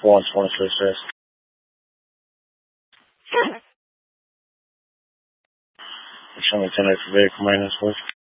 126. Show me 10 for vehicle maintenance, please.